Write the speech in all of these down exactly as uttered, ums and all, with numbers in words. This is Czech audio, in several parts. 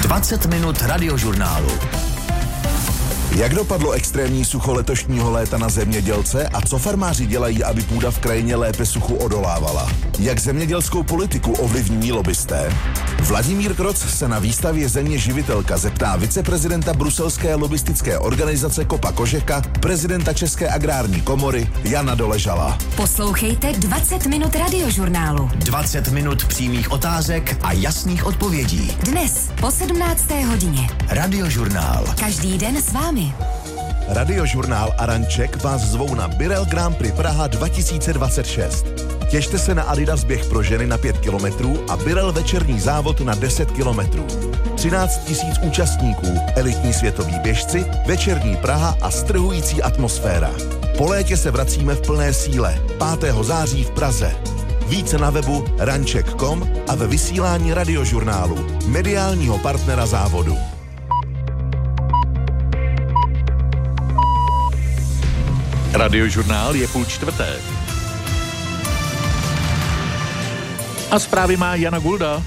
dvacet minut radiožurnálu. Jak dopadlo extrémní sucho letošního léta na zemědělce a co farmáři dělají, aby půda v krajině lépe suchu odolávala? Jak zemědělskou politiku ovlivní lobbysté? Vladimír Kroc se na výstavě Země živitelka zeptá viceprezidenta bruselské lobbystické organizace Kopa Kožeka, prezidenta České agrární komory Jana Doležala. Poslouchejte dvacet minut radiožurnálu. dvacet minut přímých otázek a jasných odpovědí. Dnes po sedmnácté hodině. Radiožurnál. Každý den s vámi. Radiožurnál Aranček vás zvou na Birel Grand Prix Praha dva tisíce dvacet šest. Těšte se na Adidas běh pro ženy na pět kilometrů a Birel večerní závod na deset kilometrů. třináct tisíc účastníků, elitní světoví běžci, večerní Praha a strhující atmosféra. Po létě se vracíme v plné síle. pátého září v Praze. Více na webu ranček tečka com a ve vysílání radiožurnálu, mediálního partnera závodu. Radiožurnál je půl čtvrté. A zprávy má Jana Gulda.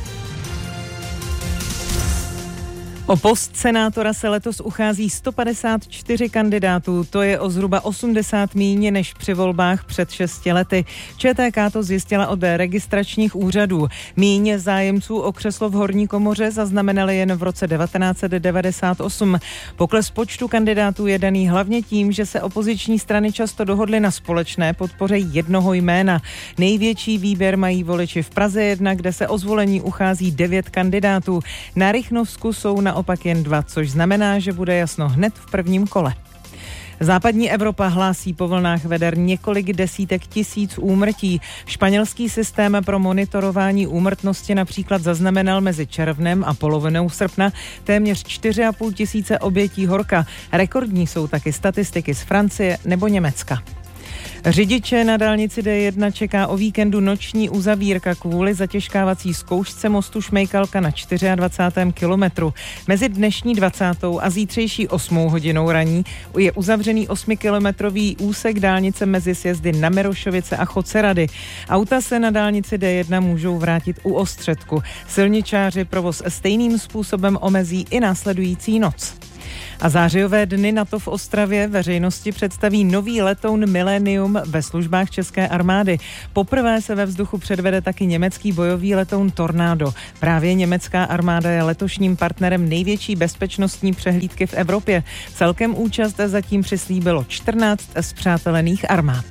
O post senátora se letos uchází sto padesát čtyři kandidátů, to je o zhruba osmdesát míň než při volbách před šesti lety. ČTK to zjistila od registračních úřadů. Míň zájemců o křeslo v horní komoře zaznamenali jen v roce devatenáct set devadesát osm. Pokles počtu kandidátů je daný hlavně tím, že se opoziční strany často dohodly na společné podpoře jednoho jména. Největší výběr mají voliči v Praze jedna, kde se o zvolení uchází devět kandidátů. Na Rychnovsku jsou na opak jen dva, což znamená, že bude jasno hned v prvním kole. Západní Evropa hlásí po vlnách veder několik desítek tisíc úmrtí. Španělský systém pro monitorování úmrtnosti například zaznamenal mezi červnem a polovinou srpna téměř čtyři a půl tisíce obětí horka. Rekordní jsou taky statistiky z Francie nebo Německa. Řidiče na dálnici D jedna čeká o víkendu noční uzavírka kvůli zatěžkávací zkoušce mostu Šmejkalka na dvacátém čtvrtém kilometru. Mezi dnešní dvacátou a zítřejší osmou hodinou raní je uzavřený osmikilometrový úsek dálnice mezi sjezdy na Mirošovice a Chocerady. Auta se na dálnici D jedna můžou vrátit u Ostředku. Silničáři provoz stejným způsobem omezí i následující noc. A zářijové dny NATO v Ostravě veřejnosti představí nový letoun Millennium ve službách české armády. Poprvé se ve vzduchu předvede taky německý bojový letoun Tornado. Právě německá armáda je letošním partnerem největší bezpečnostní přehlídky v Evropě. Celkem účast zatím přislíbilo čtrnáct spřátelených armád.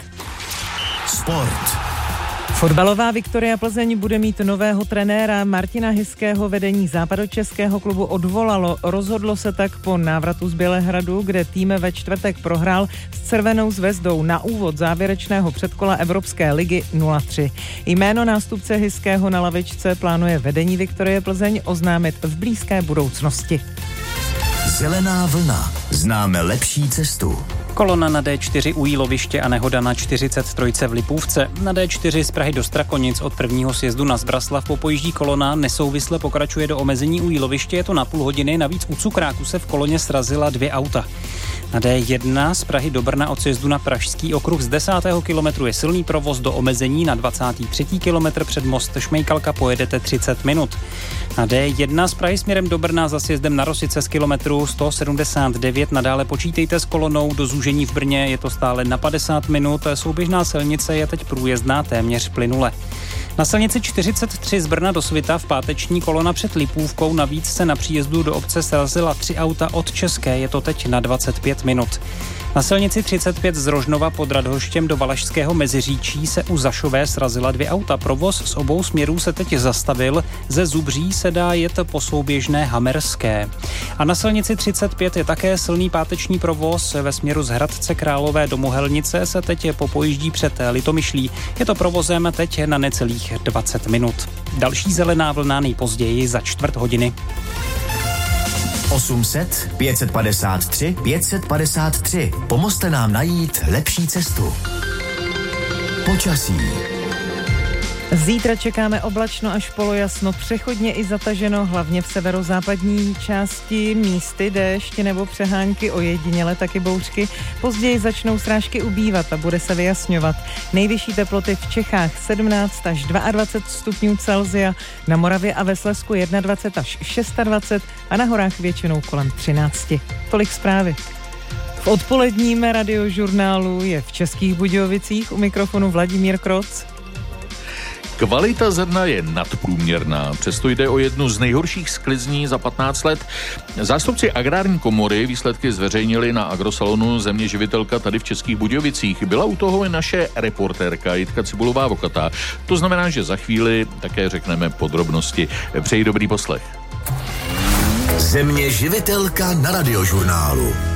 Sport. Fotbalová Viktoria Plzeň bude mít nového trenéra. Martina Hyského vedení západočeského klubu odvolalo. Rozhodlo se tak po návratu z Bělehradu, kde tým ve čtvrtek prohrál s Červenou zvezdou na úvod závěrečného předkola Evropské ligy nula tři. Jméno nástupce Hyského na lavičce plánuje vedení Viktorie Plzeň oznámit v blízké budoucnosti. Zelená vlna. Známe lepší cestu. Kolona na D čtyři u Jíloviště a nehoda na čtyřicet tři v Lipůvce. Na D čtyři z Prahy do Strakonic od prvního sjezdu na Zbraslav po pojíždí kolona nesouvisle pokračuje do omezení u Jíloviště, je to na půl hodiny, navíc u Cukráku se v koloně srazila dvě auta. Na D jedna z Prahy do Brna od sjezdu na Pražský okruh z desátého kilometru je silný provoz, do omezení na dvacátý třetí kilometr před most Šmejkalka pojedete třicet minut. Na D jedna z Prahy směrem do Brna za sjezdem na Rosice z kilometru sto sedmdesát devět nadále počítejte s kolonou, do zúžení v Brně je to stále na padesát minut, souběžná silnice je teď průjezdná téměř plynule. Na silnici čtyřicet tři z Brna do Svita v páteční kolona před Lipůvkou, navíc se na příjezdu do obce srazila tři auta od České, je to teď na dvacet pět minut. Na silnici třicet pět z Rožnova pod Radhoštěm do Valašského Meziříčí se u Zašové srazila dvě auta. Provoz z obou směrů se teď zastavil, ze Zubří se dá jet po souběžné Hamerské. A na silnici třicet pět je také silný páteční provoz ve směru z Hradce Králové do Mohelnice se teď popojíždí před Litomyšlí. Je to provozem teď na necelých dvacet minut. Další zelená vlna nejpozději za čtvrt hodiny. osm set, pět set padesát tři, pět set padesát tři. Pomozte nám najít lepší cestu. Počasí. Zítra čekáme oblačno až polojasno, přechodně i zataženo, hlavně v severozápadní části, místy déšť nebo přehánky, ojediněle taky bouřky. Později začnou srážky ubývat a bude se vyjasňovat. Nejvyšší teploty v Čechách sedmnáct až dvacet dva stupňů Celsia, na Moravě a ve Slezsku dvacet jedna až dvacet šest a na horách většinou kolem třináct. Tolik zprávy. V odpoledním radiožurnálu je v Českých Budějovicích u mikrofonu Vladimír Kroc. Kvalita zrna je nadprůměrná, přesto jde o jednu z nejhorších sklizní za patnáct let. Zástupci Agrární komory výsledky zveřejnili na agrosalonu Země živitelka tady v Českých Budějovicích. Byla u toho i naše reportérka Jitka Cibulová-Vokatá. To znamená, že za chvíli také řekneme podrobnosti. Přeji dobrý poslech. Země živitelka na radiožurnálu.